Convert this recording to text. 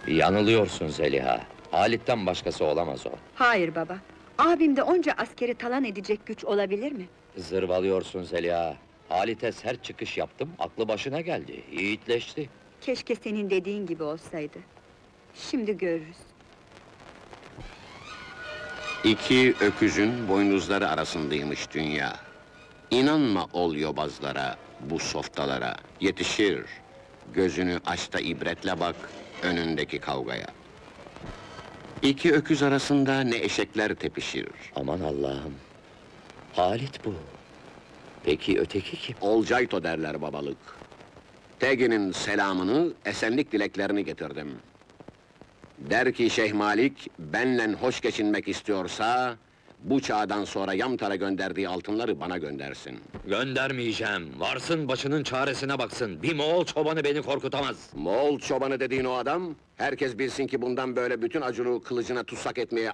Yanılıyorsun Zeliha. Halit'ten başkası olamaz o. Hayır baba. Abimde onca askeri talan edecek güç olabilir mi? Zırvalıyorsun Zeliha. Halit'e sert çıkış yaptım, aklı başına geldi, yiğitleşti. Keşke senin dediğin gibi olsaydı. Şimdi görürüz. İki öküzün boynuzları arasındaymış dünya. İnanma ol yobazlara, bu softalara. Yetişir. Gözünü aç da ibretle bak önündeki kavgaya. İki öküz arasında ne eşekler tepişir. Aman Allah'ım! Halit bu. Peki öteki kim? Olcayto derler babalık. Tegin'in selamını, esenlik dileklerini getirdim. Der ki Şeyh Malik, benle hoş geçinmek istiyorsa... ...bu çağdan sonra Yamtar'a gönderdiği altınları bana göndersin. Göndermeyeceğim, varsın başının çaresine baksın. Bir Moğol çobanı beni korkutamaz. Moğol çobanı dediğin o adam... ...herkes bilsin ki bundan böyle bütün Acun'u kılıcına tutsak etmeye